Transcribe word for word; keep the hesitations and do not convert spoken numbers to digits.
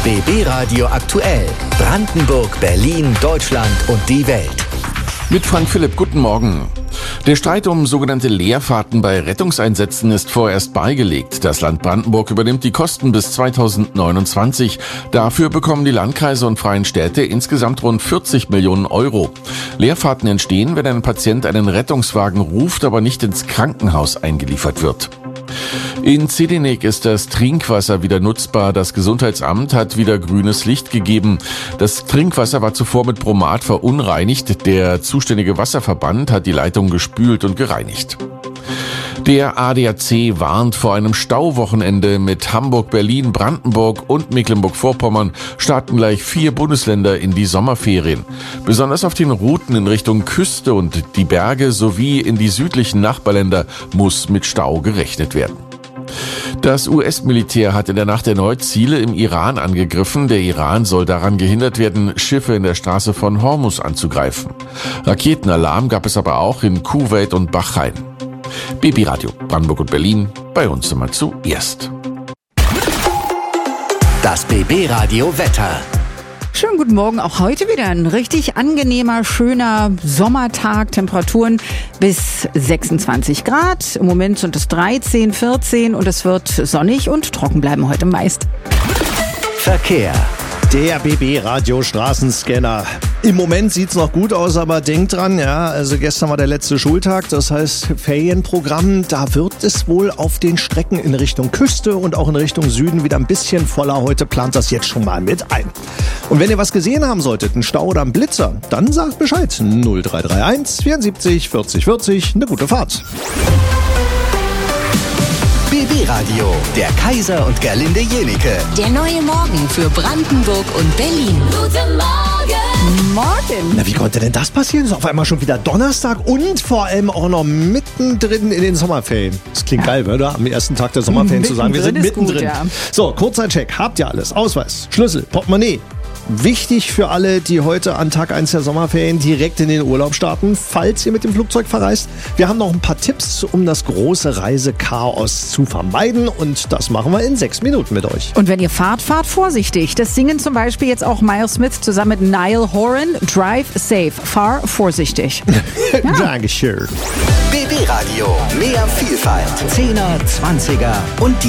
B B Radio aktuell. Brandenburg, Berlin, Deutschland und die Welt. Mit Frank Philipp, guten Morgen. Der Streit um sogenannte Leerfahrten bei Rettungseinsätzen ist vorerst beigelegt. Das Land Brandenburg übernimmt die Kosten bis zweitausendneunundzwanzig. Dafür bekommen die Landkreise und freien Städte insgesamt rund vierzig Millionen Euro. Leerfahrten entstehen, wenn ein Patient einen Rettungswagen ruft, aber nicht ins Krankenhaus eingeliefert wird. In Zedinek ist das Trinkwasser wieder nutzbar. Das Gesundheitsamt hat wieder grünes Licht gegeben. Das Trinkwasser war zuvor mit Bromat verunreinigt. Der zuständige Wasserverband hat die Leitung gespült und gereinigt. Der A D A C warnt vor einem Stauwochenende. Mit Hamburg, Berlin, Brandenburg und Mecklenburg-Vorpommern starten gleich vier Bundesländer in die Sommerferien. Besonders auf den Routen in Richtung Küste und die Berge sowie in die südlichen Nachbarländer muss mit Stau gerechnet werden. Das U S-Militär hat in der Nacht erneut Ziele im Iran angegriffen. Der Iran soll daran gehindert werden, Schiffe in der Straße von Hormuz anzugreifen. Raketenalarm gab es aber auch in Kuwait und Bahrain. B B Radio Brandenburg und Berlin, bei uns immer zuerst. Das B B Radio Wetter. Schönen guten Morgen, auch heute wieder ein richtig angenehmer, schöner Sommertag. Temperaturen bis sechsundzwanzig Grad. Im Moment sind es dreizehn, vierzehn und es wird sonnig und trocken bleiben heute meist. Verkehr. Der B B-Radio Straßenscanner. Im Moment sieht's noch gut aus, aber denkt dran, ja, also gestern war der letzte Schultag, das heißt Ferienprogramm, da wird es wohl auf den Strecken in Richtung Küste und auch in Richtung Süden wieder ein bisschen voller. Heute plant das jetzt schon mal mit ein. Und wenn ihr was gesehen haben solltet, einen Stau oder einen Blitzer, dann sagt Bescheid. null drei drei eins vierundsiebzig vierzig vierzig, eine gute Fahrt. B B Radio, der Kaiser und Gerlinde Jenike. Der neue Morgen für Brandenburg und Berlin. Guten Morgen! Morgen! Na, wie konnte denn das passieren? Ist auf einmal schon wieder Donnerstag und vor allem auch noch mittendrin in den Sommerferien. Das klingt ja geil, oder? Am ersten Tag der Sommerferien zu sagen, wir sind mittendrin. Gut, ja. So, kurzer Check. Habt ihr alles? Ausweis, Schlüssel, Portemonnaie. Wichtig für alle, die heute an Tag eins der Sommerferien direkt in den Urlaub starten, falls ihr mit dem Flugzeug verreist. Wir haben noch ein paar Tipps, um das große Reisechaos zu vermeiden und das machen wir in sechs Minuten mit euch. Und wenn ihr fahrt, fahrt vorsichtig. Das singen zum Beispiel jetzt auch Miles Smith zusammen mit Niall Horan. Drive safe, fahr vorsichtig. Ja. Dankeschön. B B Radio, mehr Vielfalt, Zehner, Zwanziger und die